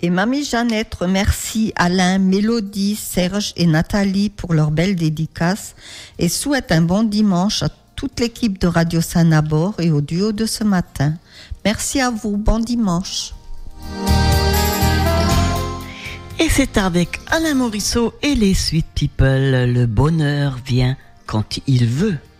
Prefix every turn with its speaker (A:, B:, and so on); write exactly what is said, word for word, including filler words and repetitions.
A: Et Mamie Jeannette remercie Alain, Mélodie, Serge et Nathalie pour leur belle dédicace et souhaite un bon dimanche à toute l'équipe de Radio Saint-Nabor et au duo de ce matin. Merci à vous, bon dimanche.
B: Et c'est avec Alain Morisseau et les Sweet People, le bonheur vient quand il veut.